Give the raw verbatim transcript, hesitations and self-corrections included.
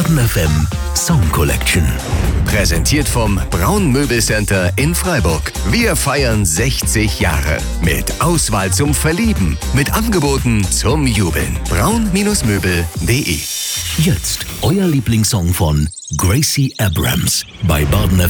Baden F M Song Collection. Präsentiert vom Braun Möbelcenter in Freiburg. Wir feiern sechzig Jahre. Mit Auswahl zum Verlieben. Mit Angeboten zum Jubeln. braun Möbel punkt de. Jetzt euer Lieblingssong von Gracie Abrams bei Baden F M.